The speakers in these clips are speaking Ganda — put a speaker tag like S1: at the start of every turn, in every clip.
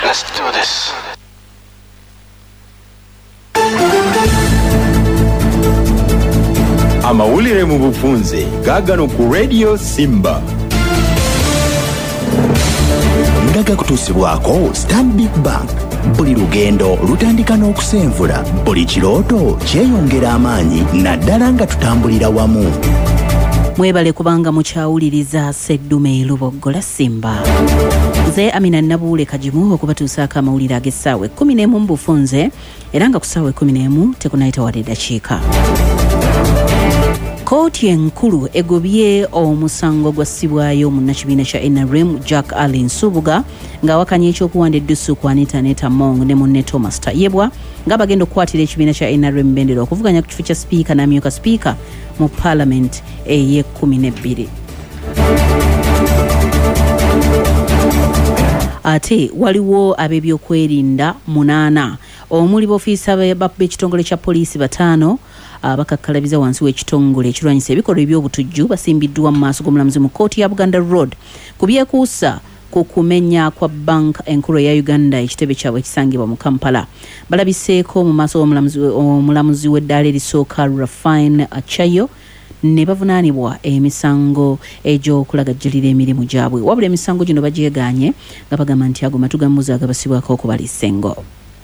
S1: Let's do this.
S2: Amawulire mu bufunze gaagano ku Radio Simba. Ndaga kutuusibwako Stanbic Bank. Buli lugendo lutandika n'okusenvula, buli kirooto kyeyongera amaanyi naddala nga tutambulira wamu.
S3: Mwebale kubanga mukyawuliriza Seddume Luboggola Simba. Nze Amina Nabuule Kajimu okubatuusaako amawulire ag'essaawa 11 mu bufunze era nga ku ssaawa 11 tekunayita wadde eddakiika. Kooti enkulu egobye omusango gwassibwayo munnakibiina kya NRM Jack Allen Subuga ng'awakanya ekyokuwanda eddusu ku Anita Mong ne munne Thomas Tayebwa nga bagenda okukwatira ekibiina kya NRM bendera okuvuganya ku kifo kya sipiika n'amyuka sipiika mu Parliament eye-12. Ate waliwo ab'ebyokwerinda 8 omuli b'ofiisa b'ekitongole kya poliisi 5 abakakkalabiza wansi w'ekitongole ekirwanyisa ebikolwa eby'obutujju basimbiddwa mu maaso g'omulamuzi mu kkooti ya Buganda Road ku byekuusa ku kumenya kwa bank enkulu ya Uganda ekitebe kyabwe ekisangibwa mu Kampala. Balabiseeko mu maaso g'omulamuzi w'eddaala erisooka Rafine Achayo ne bavunaanibwa emisango egy'okulagajjalira emirimu gyabwe. Wabula emisango gino bagyegaanye nga bagamba nti ago matu gambuzi agabasibwako okubaliisa engo.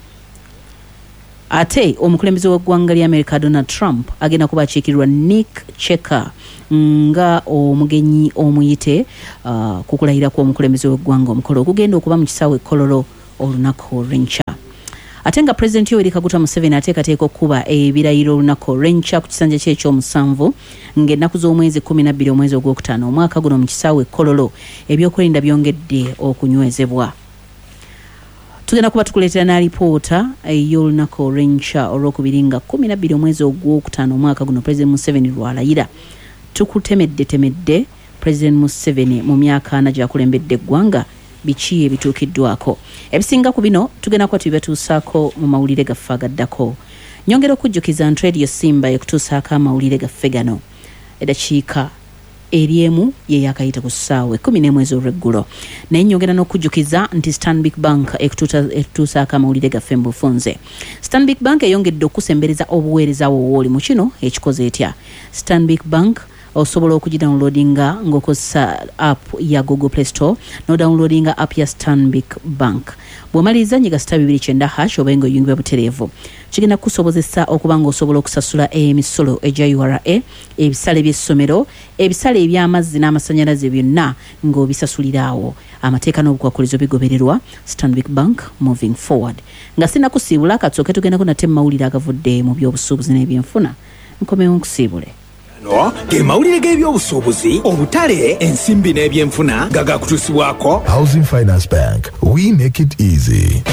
S3: Ate omukulembeze w'eggwanga lya America Donald Trump agenda kuba akiikirirwa Nick Checker nga omugenyi omuyite ku kulayira kw'omukulembeze w'eggwanga omukolo okugenda okuba mu kisaawe Kololo olunaku olw'enkya. Ate nga Pulezidenti Yoweri Kaguta Museveni ateekateeka okuba ebirayiro olunaku olw'enkya ku kisanja kye eky'omusanvu ng'ennaku z'omwezi 12 omwezi ogwokutaano omwaka guno mu kisaawe Kololo ebyokwerinda byongedde okunywezebwa. Tugenda kuba tukuleetera na alipoota ey'olunaku olw'enkya olw'okubiri nga 12 omwezi ogwokutaano omwaka guno Pulezidenti Museveni lwalayira. Tukutemedde Pulezidenti Museveni mu myaka 4 gy'akulembedde eggwanga biki ebituukiddwako. Ebisinga ku bino tugenda kuba tubibatuusaako mu mawulire gaffe agaddako. Nyongera okujjukiza nti Radio Simba ekutuusaako amawulire gaffe gano eddakiika eriemu ye yakayita ku ssaawa 11 ez'olweggulo. Naye nyongera n'okujjukiza nti Stanbic Bank ekutuusaako amawulire gaffe mu bufunze. Stanbic Bank eyongedde okusembereza obuweereza wowooli mu kino ekikoze etya. Stanbic Bank osobola okugidownloadinga ng'okozesa app ya Google Play Store n'odownloadinga app ya Stanbic Bank. Bw'omaliriza nyiga *290# oba ng'oyungibwa butereevu. Kigenda kukusobozesa okuba ng'osobola okusasula emisolo egya URA, ebisale by'essomero, ebisale eby'amazzi n'amasannyalaze byonna ng'obisasuliraawo. Amateeka n'obukwakkulizo bigobererwa. Stanbic Bank moving forward. Nga sinnakusiibula katsooke tugendako nate mu mawulire agavudde mu by'obusuubuzi n'ebyenfuna. Nkomewo nkusiibule.
S4: Ge mawulire g'ebyobusuubuzi, obutale, ensimbi n'ebyenfuna gagakutuusibwako
S5: Housing Finance Bank. We make it easy.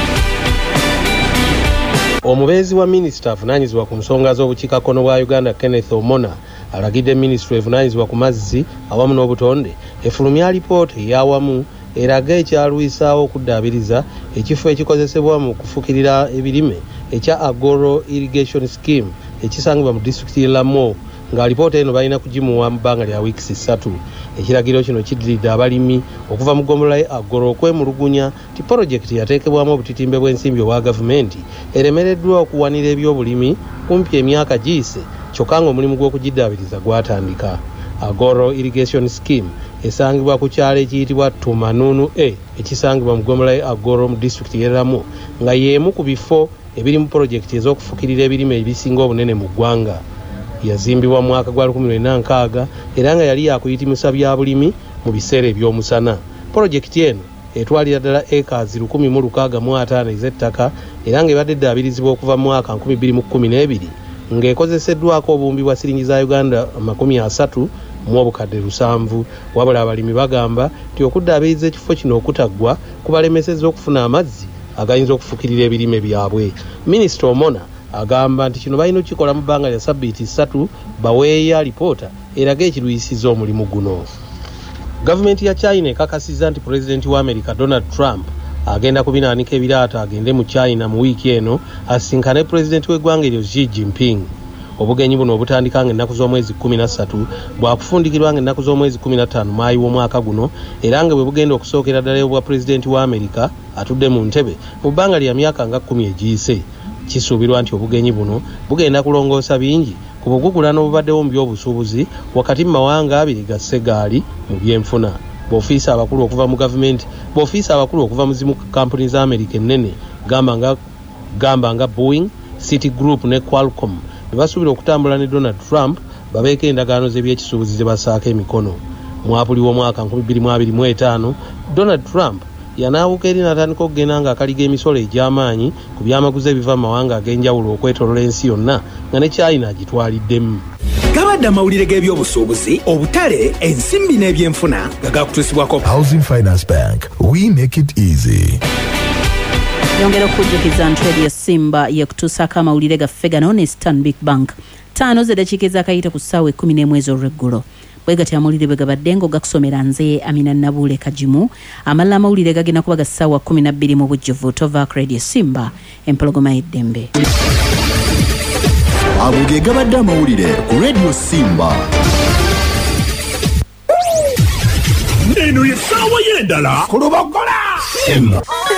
S6: Omubeezi wa minisita avunaanyizibwa ku nsonga z'obukiikakkono bwa Uganda Kenneth Omona alagidde minisitule evunaanyizibwa ku mazzi awamu n'obutonde efulumya alipoota ey'awamu eraga ekyalwisaawo okuddaabiriza ekifo ekikozesebwa mu kufukirira ebirime ekya Agoro Irrigation Scheme ekisangibwa mu disitulikiti y'e Lamu nga alipoota eno balina kugimuwa mu bbanga lya wiikisi 3. Ekiragiro kino kiddiridde abalimi okuva mu ggombolola y'e Agoro okwemulugunya ti pulojekiti yateekebwamu obutitimbe bw'ensimbi obwa gavumenti eremereddwa okuwanira ebyobulimi kumpi emyaka giyise kyokka ng'omulimu gw'okugiddaabiriza gwatandika. Agoro Irrigation Scheme esangibwa ku kyalo ekiyitibwa Tumanunu ekisangibwa mu ggombolola y'e Agoro mu disitulikiti y'e Lamu nga y'emu ku bifo ebiri mu pulojekiti ez'okufukirira ebirime ebisinga obunene mu ggwanga. Yazimbibwa mu mwaka gwa 2006 era nga yali yakuyitimusa bya bulimi mu biseera eby'omusana. Pulojekiti eno etwalira ddala acres 1,650 ez'ettaka era ng'ebadde eddaabirizibwa okuva mu mwaka 2012 ng'ekozeseddwako obuwumbi bwa siringi za Uganda 30 mu obukadde 700. Wabula abalimi bagamba nti okuddaabiriza ekifo kino okutaggwa kubalemesezza okufuna amazzi agayinza okufukirira ebirime byabwe. Minisita Omona agamba nti kino balina okukikola mu bbanga lya sabbiiti 3 baweeyo alipoota eraga ekirwisiza omulimu guno. Gavumenti ya China ekakasizza nti Pulezidenti wa America Donald Trump agenda kubinaanika ebiraato agende mu China mu wiiki eno asinkane Pulezidenti w'eggwanga eryo Xi Jinping. obugenyi buno obutandika ng'ennaku z'omwezi 13 bwakufundikirwa ng'ennaku z'omwezi 15 Maayi w'omwaka guno era nga bwe bugenda okusookera ddala obwa pulezidenti wa Amerika atudde mu ntebe mu bbanga lya myaka nga 10 egiyise. Kisuubirwa nti obugenyi buno bugenda kulongoosa bingi ku bugugulano obubaddewo mu by'obusuubuzi wakati mu mawanga abiri ga Segaali mu byenfuna. B'ofiisa abakulu okuva mu gavumenti b'ofiisa abakulu okuva mu zimu kampuni za Amerika ennene gamba nga Boeing, City Group ne Qualcomm ne basuubira okutambula ne Donald Trump babeeko endagaano z'ebyekisuubuzi ze basaako emikono. Mu Apuli w'omwaka 2025 Donald Trump yanaawuka eri n'atandika okugenda ng'akaliga emisolo egy'amaanyi ku byamaguzi ebiva mu mawanga ag'enjawulo okwetoolola ensi yonna nga ne China agitwaliddemu.
S4: Gabadde amawulire g'ebyobusuubuzi, obutale, ensimbi n'ebyenfuna nga gakutuusibwako
S5: Housing Finance Bank. We make it easy.
S3: Yongera okujjukiza nti Radio Simba yekutuusaako amawulire gaffe gano ne Stanbic Bank 5 z'eddakiika ez'akayita ku ssaawa 11 olw'eggulo. Bwe gati amawulire bwe gabadde ng'ogakusomera nze Amina Nabuule Kajimu. Amalala amawulire gagenda kuba ga ssaawa 12 mu bujjuvu tovaako Radio Simba empologoma y'eddembe.
S2: Ago ge gabadde amawulire ku Radio Simba.
S1: Eno ye ssaawa y'endala ku Lubogola.